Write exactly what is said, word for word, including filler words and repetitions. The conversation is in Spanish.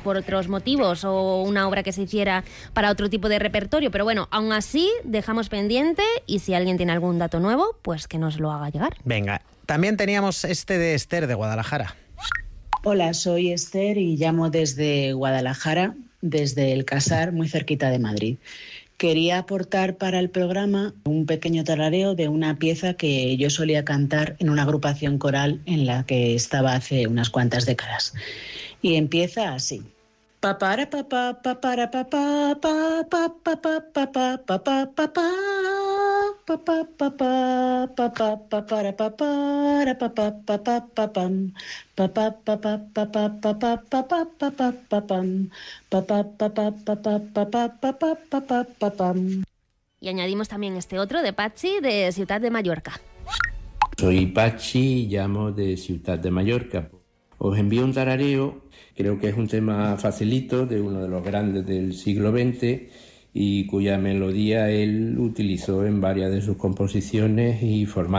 por otros motivos o una obra que se hiciera para otro tipo de repertorio, pero bueno, aún así dejamos pendiente y si alguien tiene algún dato nuevo, pues que nos lo haga llegar. Venga, también teníamos este de Esther de Guadalajara. Hola, soy Esther y llamo desde Guadalajara, desde El Casar, muy cerquita de Madrid. Quería aportar para el programa un pequeño tarareo de una pieza que yo solía cantar en una agrupación coral en la que estaba hace unas cuantas décadas. Y empieza así. Papara papá papara papá papá papá papá papá papá papá papá papá papara papara papá papá papam papá papá papá papá papá papá papam papá papá papá papá papá papá papam. Y añadimos también este otro de Pachi de Ciutat de Mallorca. Soy Pachi y llamo de Ciutat de Mallorca. Os envío un tarareo, creo que es un tema facilito de uno de los grandes del siglo veinte y cuya melodía él utilizó en varias de sus composiciones y formatos.